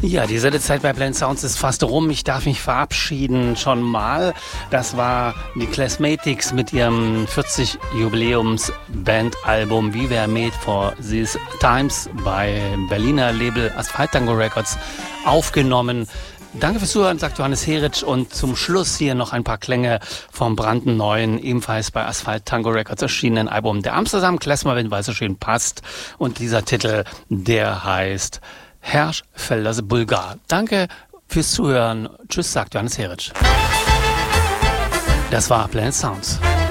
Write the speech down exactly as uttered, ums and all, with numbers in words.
Ja, die Sendezeit bei Blend Sounds ist fast rum. Ich darf mich verabschieden schon mal. Das war die Classmatics mit ihrem vierzig Jubiläums-Bandalbum We Were Made for These Times bei Berliner Label Asphalt Tango Records aufgenommen. Danke fürs Zuhören, sagt Johannes Heritsch. Und zum Schluss hier noch ein paar Klänge vom brandneuen, ebenfalls bei Asphalt Tango Records erschienenen Album der Amsterdam Klezmer, weil es so schön passt. Und dieser Titel, der heißt Herschfelders Bulgar. Danke fürs Zuhören. Tschüss, sagt Johannes Heritsch. Das war Planet Sounds.